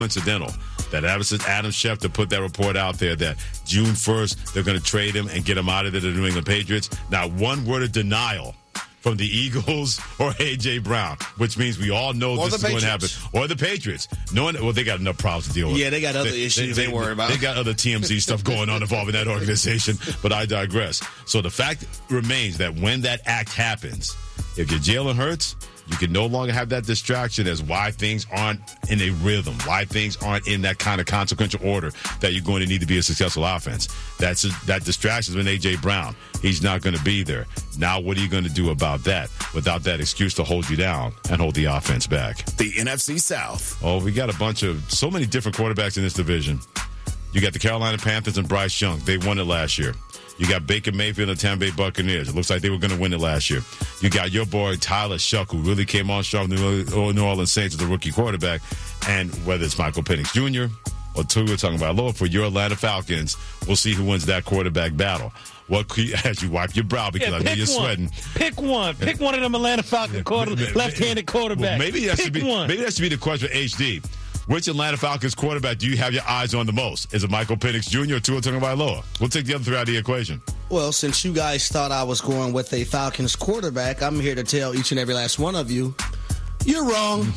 coincidental that Adam Schefter put that report out there that June 1st they're going to trade him and get him out of there to the New England Patriots. Not one word of denial from the Eagles or A.J. Brown, which means we all know this is going to happen. Or the Patriots. Well, they got enough problems to deal with. Yeah, they got other issues they worry about. They got other TMZ stuff going on involving that organization, but I digress. So the fact remains that when that act happens, if you're Jalen Hurts, you can no longer have that distraction as why things aren't in a rhythm, why things aren't in that kind of consequential order that you're going to need to be a successful offense. That distraction's been A.J. Brown. He's not going to be there. Now what are you going to do about that without that excuse to hold you down and hold the offense back? The NFC South. Oh, we got so many different quarterbacks in this division. You got the Carolina Panthers and Bryce Young. They won it last year. You got Baker Mayfield and the Tampa Bay Buccaneers. It looks like they were going to win it last year. You got your boy Tyler Shuck, who really came on strong with the New Orleans Saints as a rookie quarterback. And whether it's Michael Penix Jr. or Tua Tagovailoa for your Atlanta Falcons, we'll see who wins that quarterback battle. As you wipe your brow because I know you're sweating. Pick one. Pick one of them Atlanta Falcons left-handed quarterbacks. Well, maybe that should be the question for HD. Which Atlanta Falcons quarterback do you have your eyes on the most? Is it Michael Penix Jr. or Tua Tagovailoa? We'll take the other three out of the equation. Well, since you guys thought I was going with a Falcons quarterback, I'm here to tell each and every last one of you, you're wrong.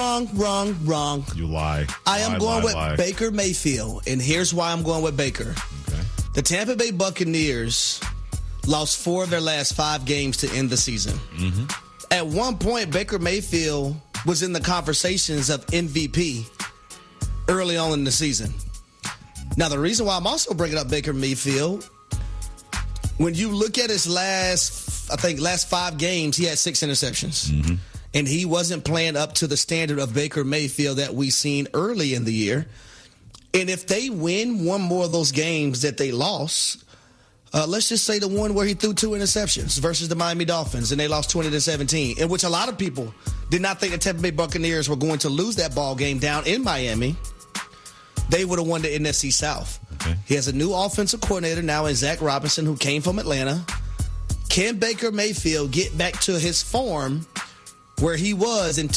Wrong. You lie. I am going with Baker Mayfield, and here's why I'm going with Baker. Okay. The Tampa Bay Buccaneers lost 4 of their last 5 games to end the season. Mm-hmm. At one point, Baker Mayfield was in the conversations of MVP early on in the season. Now, the reason why I'm also bringing up Baker Mayfield, when you look at his last 5 games, he had 6 interceptions. Mm-hmm. And he wasn't playing up to the standard of Baker Mayfield that we seen early in the year. And if they win one more of those games that they lost, let's just say the one where he threw 2 interceptions versus the Miami Dolphins, and they lost 20-17, in which a lot of people did not think the Tampa Bay Buccaneers were going to lose that ball game down in Miami. They would have won the NFC South. Okay. He has a new offensive coordinator now in Zach Robinson, who came from Atlanta. Can Baker Mayfield get back to his form where he was in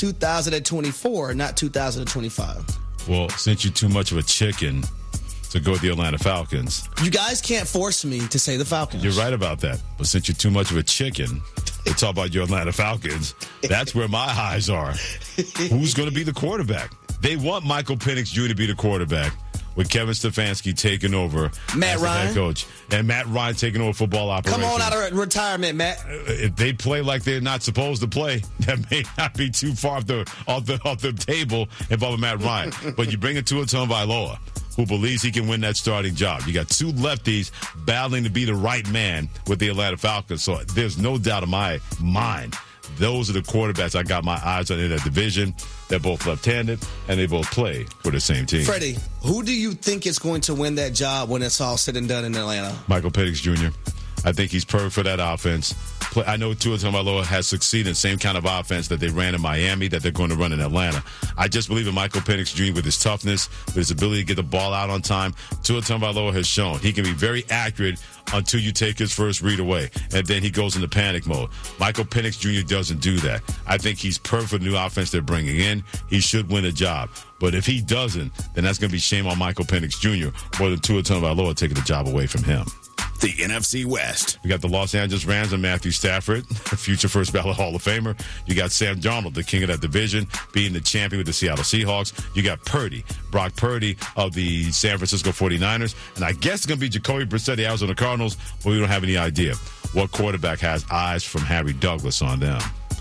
2024, not 2025? Well, since you're too much of a chicken to go with the Atlanta Falcons. You guys can't force me to say the Falcons. You're right about that. But since you're too much of a chicken to talk about your Atlanta Falcons, that's where my eyes are. Who's going to be the quarterback? They want Michael Penix Jr. to be the quarterback with Kevin Stefanski taking over as the head coach. And Matt Ryan taking over football operations. Come on out of retirement, Matt. If they play like they're not supposed to play, that may not be too far off the table involving Matt Ryan. But you bring it to Tua Tagovailoa, who believes he can win that starting job. You got 2 lefties battling to be the right man with the Atlanta Falcons. So there's no doubt in my mind those are the quarterbacks I got my eyes on in that division. They're both left-handed, and they both play for the same team. Freddie, who do you think is going to win that job when it's all said and done in Atlanta? Michael Penix Jr. I think he's perfect for that offense. I know Tua Tagovailoa has succeeded in the same kind of offense that they ran in Miami that they're going to run in Atlanta. I just believe in Michael Penix Jr. with his toughness, with his ability to get the ball out on time. Tua Tagovailoa has shown he can be very accurate until you take his first read away, and then he goes into panic mode. Michael Penix Jr. doesn't do that. I think he's perfect for the new offense they're bringing in. He should win a job. But if he doesn't, then that's going to be shame on Michael Penix Jr. more than Tua Tagovailoa taking the job away from him. The NFC West. We got the Los Angeles Rams and Matthew Stafford, future first ballot Hall of Famer. You got Sam Darnold, the king of that division, being the champion with the Seattle Seahawks. You got Brock Purdy of the San Francisco 49ers. And I guess it's going to be Jacoby Brissett, the Arizona Cardinals, but we don't have any idea what quarterback has eyes from Harry Douglas on them.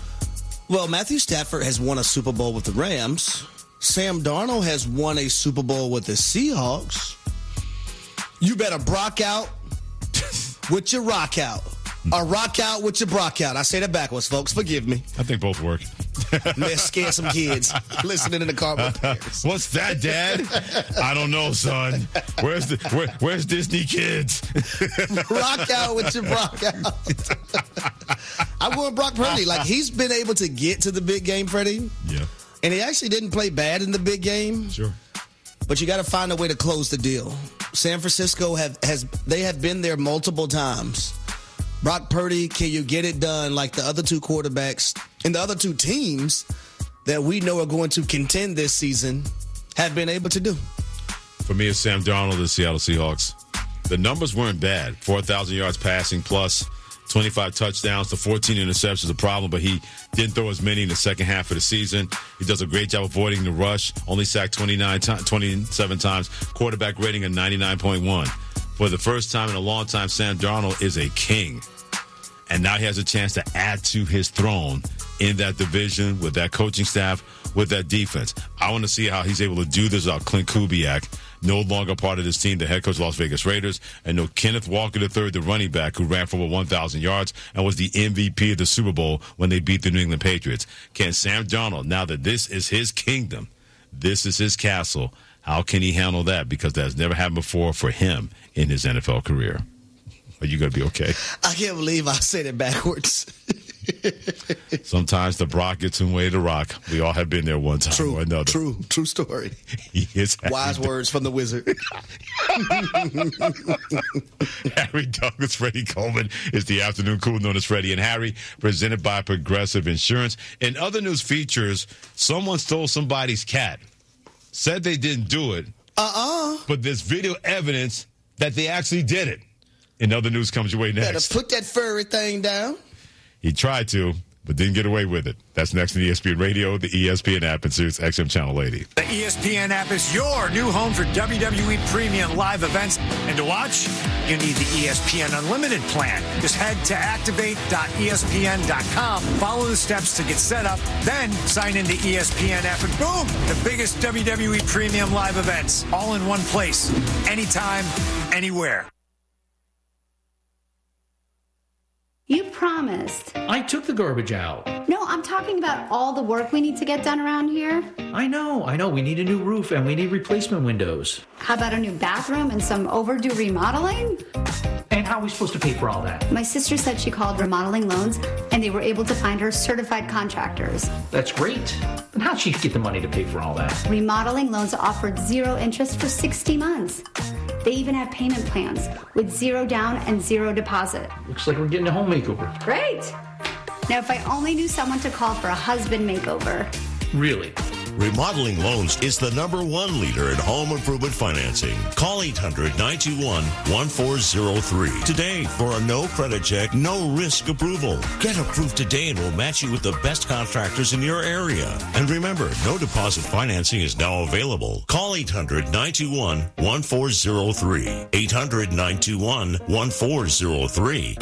Well, Matthew Stafford has won a Super Bowl with the Rams. Sam Darnold has won a Super Bowl with the Seahawks. You better Brock out with your rock out. Or rock out with your Brock out. I say that backwards, folks. Forgive me. I think both work. Let's scare some kids listening in the car with parents. What's that, Dad? I don't know, son. Where's Disney Kids? Rock out with your Brock out. I'm going Brock Purdy. Like, he's been able to get to the big game, Freddie. Yeah. And he actually didn't play bad in the big game. Sure. But you got to find a way to close the deal. San Francisco have been there multiple times. Brock Purdy, can you get it done like the other 2 quarterbacks and the other 2 teams that we know are going to contend this season have been able to do. For me, it's Sam Darnold of the Seattle Seahawks. The numbers weren't bad. 4,000 yards passing plus 25 touchdowns to 14 interceptions, a problem, but he didn't throw as many in the second half of the season. He does a great job avoiding the rush, only sacked 27 times, quarterback rating of 99.1. For the first time in a long time, Sam Darnold is a king. And now he has a chance to add to his throne in that division with that coaching staff, with that defense. I want to see how he's able to do this without Clint Kubiak, no longer part of this team, the head coach of Las Vegas Raiders, and no Kenneth Walker III, the running back who ran for over 1,000 yards and was the MVP of the Super Bowl when they beat the New England Patriots. Can Sam Darnold, now that this is his kingdom, this is his castle, how can he handle that? Because that's never happened before for him in his NFL career. Are you going to be okay? I can't believe I said it backwards. Sometimes the Brock gets in way to rock. We all have been there one time or another. True story. He is wise words from the wizard. Harry Douglas, Freddie Coleman is the afternoon cool known as Freddie and Harry, presented by Progressive Insurance. In other news features, someone stole somebody's cat. Said they didn't do it. But there's video evidence that they actually did it. In other news comes your way next. Better put that furry thing down. He tried to, but didn't get away with it. That's next on ESPN Radio, the ESPN app, and Sirius XM Channel 80. The ESPN app is your new home for WWE premium live events. And to watch, you need the ESPN Unlimited plan. Just head to activate.espn.com, follow the steps to get set up, then sign into ESPN app, and boom, the biggest WWE premium live events, all in one place, anytime, anywhere. You promised. I took the garbage out. No, I'm talking about all the work we need to get done around here. I know. We need a new roof and we need replacement windows. How about a new bathroom and some overdue remodeling? And how are we supposed to pay for all that? My sister said she called Remodeling Loans and they were able to find her certified contractors. That's great. And how'd she get the money to pay for all that? Remodeling Loans offered 0 interest for 60 months. They even have payment plans with 0 down and 0 deposit. Looks like we're getting a home makeover. Great. Now, if I only knew someone to call for a husband makeover. Really? Remodeling Loans is the #1 leader in home improvement financing. Call 800-921-1403 today for a no credit check, no risk approval. Get approved today and we'll match you with the best contractors in your area. And remember, no deposit financing is now available. Call 800-921-1403. 800-921-1403.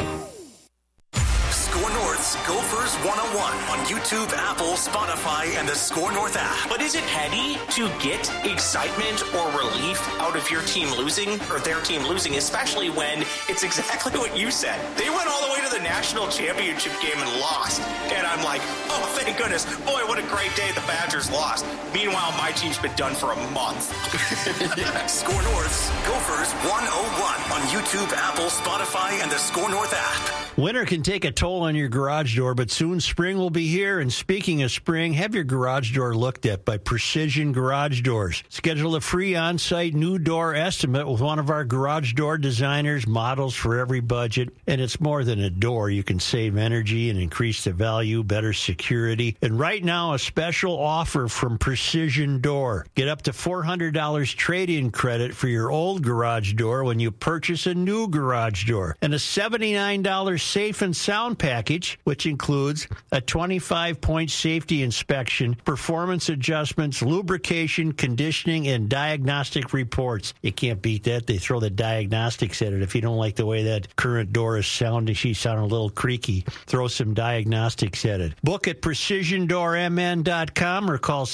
Gophers 101 on YouTube, Apple, Spotify, and the Score North app. But is it petty to get excitement or relief out of your team losing or their team losing, especially when it's exactly what you said? They went all the way to the national championship game and lost. And I'm like, oh, thank goodness. Boy, what a great day the Badgers lost. Meanwhile, my team's been done for a month. Score North's Gophers 101 on YouTube, Apple, Spotify, and the Score North app. Winter can take a toll on your garage door, but soon spring will be here. And speaking of spring, have your garage door looked at by Precision Garage Doors. Schedule a free on-site new door estimate with one of our garage door designers, models for every budget. And it's more than a door. You can save energy and increase the value, better security. And right now, a special offer from Precision Door. Get up to $400 trade-in credit for your old garage door when you purchase a new garage door. And a $79 safe and sound package, which includes a 25-point safety inspection, performance adjustments, lubrication, conditioning, and diagnostic reports. You can't beat that. They throw the diagnostics at it. If you don't like the way that current door is sounding, she's sounding a little creaky, throw some diagnostics at it. Book at precisiondoormn.com or call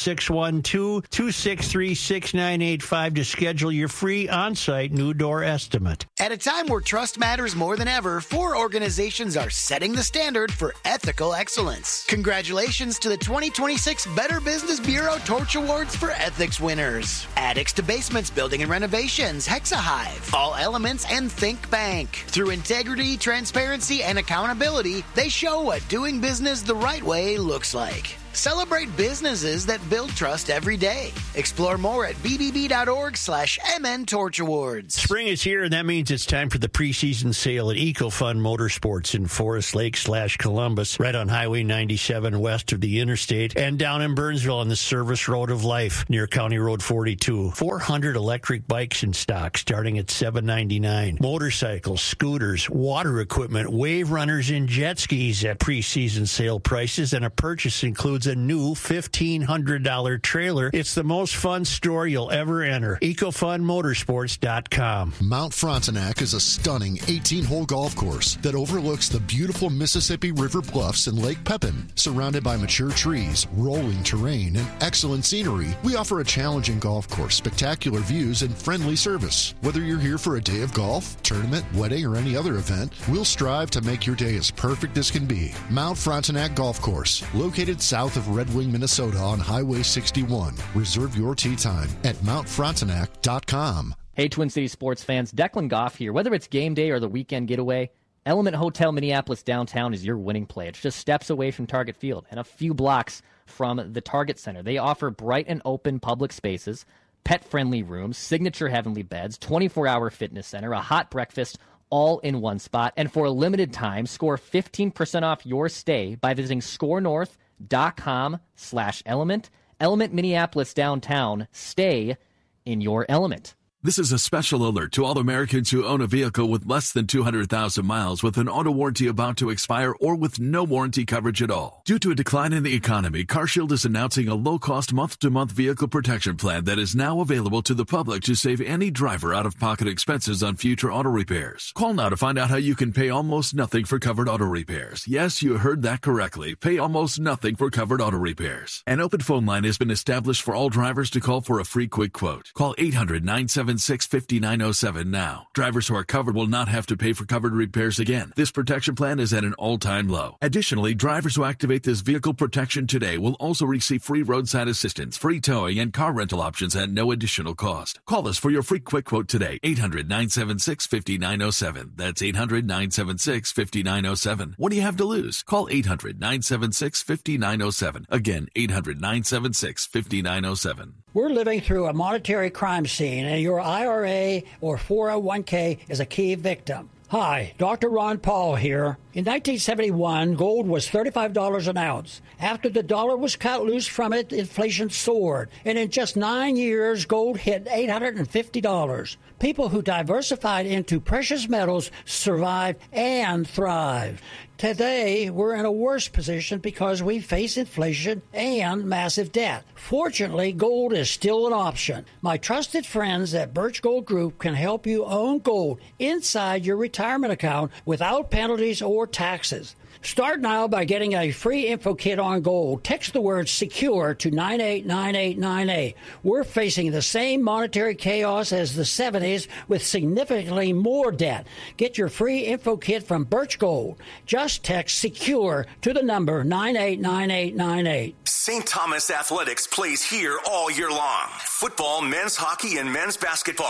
612-263-6985 to schedule your free on-site new door estimate. At a time where trust matters more than ever, 4 organizations are setting the standard for ethical excellence. Congratulations to the 2026 Better Business Bureau Torch Awards for Ethics winners. Attics to Basements Building and Renovations, Hexahive, All Elements, and Think Bank. Through integrity, transparency, and accountability, they show what doing business the right way looks like. Celebrate businesses that build trust every day. Explore more at bbb.org/MN Torch Awards. Spring is here, and that means it's time for the preseason sale at EcoFun Motorsports in Forest Lake/Columbus, right on Highway 97 west of the interstate, and down in Burnsville on the Service Road of Life near County Road 42. 400 electric bikes in stock starting at $799. Motorcycles, scooters, water equipment, wave runners, and jet skis at preseason sale prices, and a purchase includes a new $1,500 trailer. It's the most fun store you'll ever enter. EcoFunMotorsports.com. Mount Frontenac is a stunning 18-hole golf course that overlooks the beautiful Mississippi River bluffs and Lake Pepin. Surrounded by mature trees, rolling terrain, and excellent scenery, we offer a challenging golf course, spectacular views, and friendly service. Whether you're here for a day of golf, tournament, wedding, or any other event, we'll strive to make your day as perfect as can be. Mount Frontenac Golf Course, located south of Red Wing, Minnesota on Highway 61. Reserve your tee time at mountfrontenac.com. Hey, Twin Cities sports fans, Declan Goff here. Whether it's game day or the weekend getaway, Element Hotel Minneapolis downtown is your winning play. It's just steps away from Target Field and a few blocks from the Target Center. They offer bright and open public spaces, pet-friendly rooms, signature heavenly beds, 24-hour fitness center, a hot breakfast, all in one spot. And for a limited time, score 15% off your stay by visiting scorenorth.com/element. Element Minneapolis downtown. Stay in your element. This is a special alert to all Americans who own a vehicle with less than 200,000 miles with an auto warranty about to expire or with no warranty coverage at all. Due to a decline in the economy, CarShield is announcing a low-cost month-to-month vehicle protection plan that is now available to the public to save any driver out-of-pocket expenses on future auto repairs. Call now to find out how you can pay almost nothing for covered auto repairs. Yes, you heard that correctly. Pay almost nothing for covered auto repairs. An open phone line has been established for all drivers to call for a free quick quote. Call 800-976-5907 now. Drivers who are covered will not have to pay for covered repairs again. This protection plan is at an all-time low. Additionally, drivers who activate this vehicle protection today will also receive free roadside assistance, free towing, and car rental options at no additional cost. Call us for your free quick quote today. 800-976-5907. That's 800-976-5907. What do you have to lose? Call 800-976-5907. Again, 800-976-5907. We're living through a monetary crime scene, and your IRA or 401k is a key victim. Hi, Dr. Ron Paul here. In 1971, gold was $35 an ounce. After the dollar was cut loose from it, inflation soared. And in just 9 years, gold hit $850. People who diversified into precious metals survived and thrived. Today, we're in a worse position because we face inflation and massive debt. Fortunately, gold is still an option. My trusted friends at Birch Gold Group can help you own gold inside your retirement account without penalties or taxes. Start now by getting a free info kit on gold. Text the word SECURE to 989898. We're facing the same monetary chaos as the 70s with significantly more debt. Get your free info kit from Birch Gold. Just text SECURE to the number 989898. St. Thomas Athletics plays here all year long. Football, men's hockey, and men's basketball.